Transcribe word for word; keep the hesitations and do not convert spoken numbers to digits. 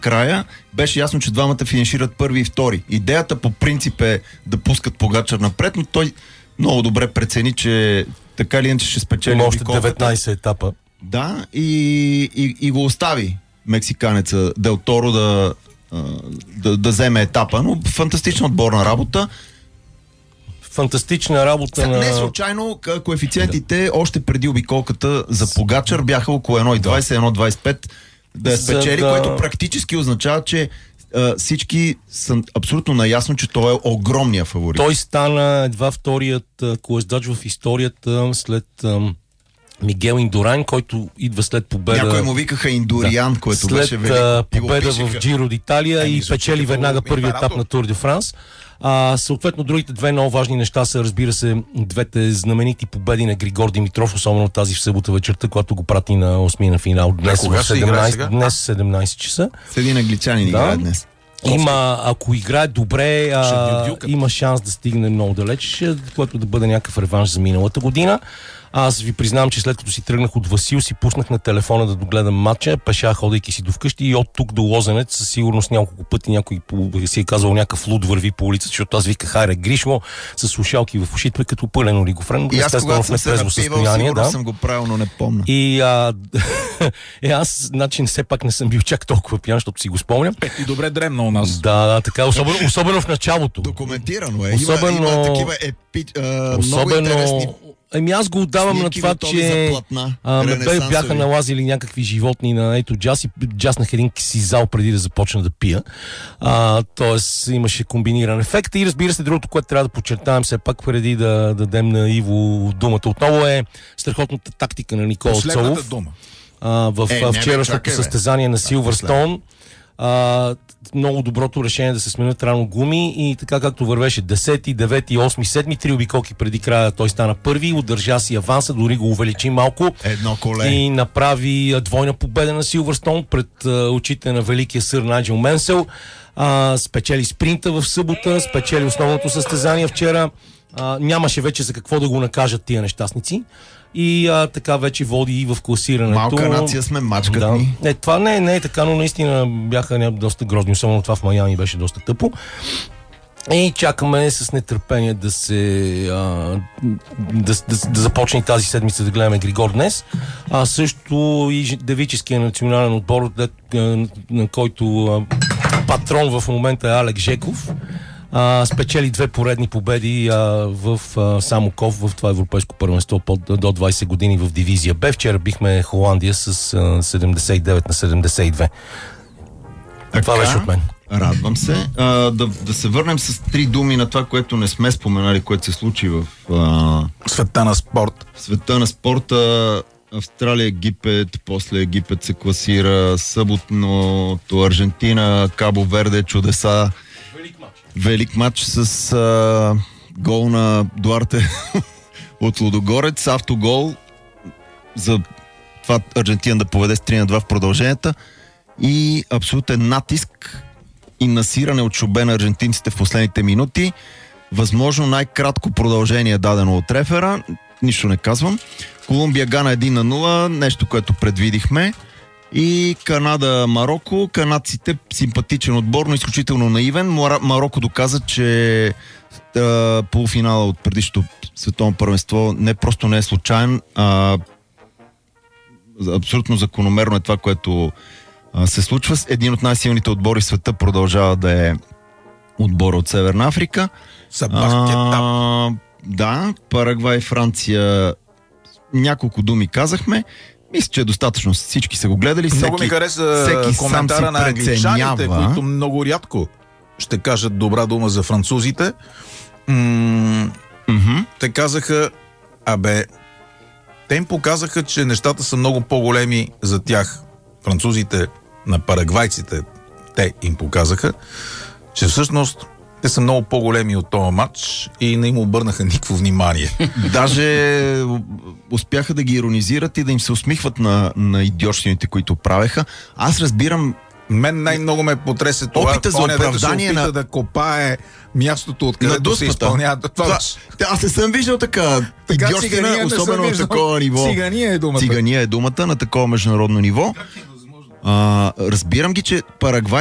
края беше ясно, че двамата финишират първи и втори. Идеята по принцип е да пускат Погачар напред, но той много добре прецени, че така или иначе ще спечели. Има още деветнайсет етапа. Да, и, и, и го остави мексиканеца Дел Торо да, да, да вземе етапа, но фантастична отборна работа. Фантастична работа на... Не случайно коефициентите да. Още преди обиколката за Погачар бяха около едно цяло двайсет - едно цяло двайсет и пет да я спечели, да... което практически означава, че а, всички са абсолютно наясно, че той е огромния фаворит. Той стана едва вторият колездач в историята след... Ам... Мигел Индуран, който идва след победа... Някои му викаха Индуриан, да. Което след, беше велико. След победа в Джиро d'Италия и печели веднага първи етап на Тур де Франс. А, съответно, другите две много важни неща са, разбира се, двете знаменити победи на Григор Димитров, особено тази в събота вечерта, когато го прати на осмия на финал. Днес в седемнайсет, днес седемнайсет часа. С един англичанин да. Играе днес. Има, ако играе добре, а, има шанс да стигне много далеч, което да бъде някакъв реванш за миналата година. Аз ви признавам, че след като си тръгнах от Васил, си пуснах на телефона да догледам матча, пеша, ходейки си до вкъщи и от тук до Лозенец със сигурност няколко пъти някой си е казал някакъв луд върви по улицата, защото аз виках хайре Гришмо с слушалки в ушите, като пълен олигофрен. И аз когато съм се напивал, сигурно да. Съм го правил, но не помня. И а, е, аз, значи, все пак не съм бил чак толкова пиян, защото си го спомням. Е, ти добре дремна у нас. Да, да, така, особено, особено в началото. Документирано е. Особено, има, има такива епи, а, особено, много интересни... Еми аз го отдавам на това, че а, ме бяха налазили някакви животни на ето джаз и джаснах един ксизал преди да започна да пия. А, тоест имаше комбиниран ефект. И разбира се, другото, което трябва да подчертаем все пак преди да дадем на Иво думата отново е страхотната тактика на Никола Цолов. Дума. А, в е, вчерашното не, състезание на Силвърстоун. Uh, много доброто решение да се сменят рано гуми и така както вървеше десети, девети, осми, седми, три обиколки преди края той стана първи, удържа си аванса, дори го увеличи малко. Едно коле. И направи двойна победа на Силвърстоун пред uh, очите на великия сър Найджел Менсел. Uh, спечели спринта в събота, спечели основното състезание вчера. Uh, нямаше вече за какво да го накажат тия нещастници. И а, така вече води и в класирането. Малка нация сме, мачкат да. ни. Не, това не, не е така, но наистина бяха доста грозни, особено това в Майами беше доста тъпо. И чакаме с нетърпение да се а, да, да, да започне тази седмица да гледаме Григор днес. А също и девическия национален отбор, на който а, патрон в момента е Алек Жеков. Uh, спечели две поредни победи uh, в uh, Самоков, в това европейско първенство под, до двайсет години в дивизия Б. Вчера бихме Холандия с uh, седемдесет и девет на седемдесет и две. Така, това беше от мен. Радвам се. Uh, да, да се върнем с три думи на това, което не сме споменали, което се случи в uh, света на спорт. В света на спорта. Австралия, Египет, после Египет се класира, съботното Аржентина, Кабо Верде, чудеса. Велик матч с а, гол на Дуарте от Лудогорец, автогол за това Аржентина да поведе с три на два в продълженията и абсолютен натиск и насиране от Шобе на аржентинците в последните минути. Възможно най-кратко продължение дадено от рефера, нищо не казвам. Колумбия Гана едно на нула, нещо, което предвидихме. И Канада-Марокко. Канадците симпатичен отбор, но изключително наивен. Марокко доказа, че е, полуфинала от предишното световно първенство не просто не е случайен, а абсолютно закономерно е това, което а, се случва. Един от най-силните отбори в света продължава да е отбора от Северна Африка. А, да, Парагвай, Франция. Няколко думи казахме. Мисля, че е достатъчно. Всички са го гледали. Много всеки, ми хареса коментара на англичаните, които много рядко ще кажат добра дума за французите. М- mm-hmm. Те казаха, абе, те им показаха, че нещата са много по-големи за тях. Французите на парагвайците, те им показаха, че всъщност те са много по-големи от този матч и не им обърнаха никакво внимание. Даже успяха да ги иронизират и да им се усмихват на, на идиотщините, които правеха. Аз разбирам... Мен най-много ме потресе това, опита за оправдание да, на... да копае мястото, откъдето се изпълнява. Това... Това... Аз не съм виждал така. така идиотщина, особено на такова ниво. Цигания е думата. Цигания е думата на такова международно ниво. А, разбирам ги, че Парагвай